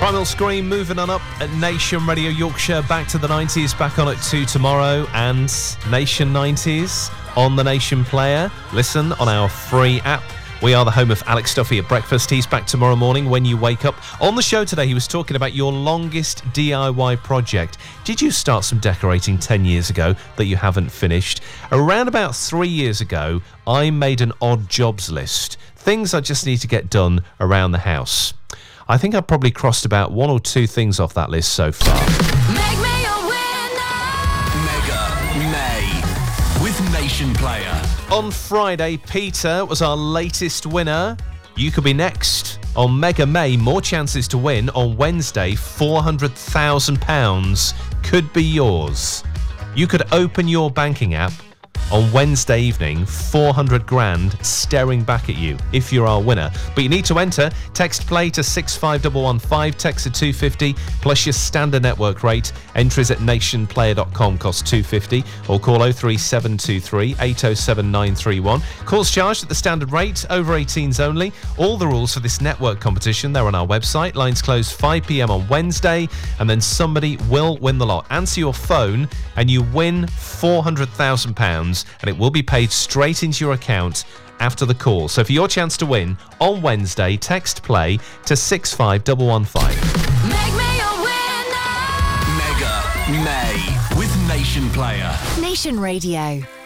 Primal Scream moving on up at Nation Radio Yorkshire. Back to the 90s, back on at 2 tomorrow. And Nation 90s on the Nation Player. Listen on our free app. We are the home of Alex Duffy at breakfast. He's back tomorrow morning when you wake up. On the show today, he was talking about your longest DIY project. Did you start some decorating 10 years ago that you haven't finished? Around about 3 years ago, I made an odd jobs list. Things I just need to get done around the house. I think I've probably crossed about one or two things off that list so far. Make me a winner! Mega May with Nation Player. On Friday, Peter was our latest winner. You could be next. On Mega May, more chances to win. On Wednesday, £400,000 could be yours. You could open your banking app on Wednesday evening, 400 grand staring back at you if you're our winner. But you need to enter. Text play to 65115, text to 250 plus your standard network rate. Entries at nationplayer.com cost 250 or call 03723 807 931. Calls charged at the standard rate, over 18s only. All the rules for this network competition, they're on our website. Lines close 5 p.m. on Wednesday, and then somebody will win the lot. Answer your phone and you win £400,000, and it will be paid straight into your account after the call. So for your chance to win on Wednesday, text play to 65115. Make me a winner! Mega May with Nation Player. Nation Radio.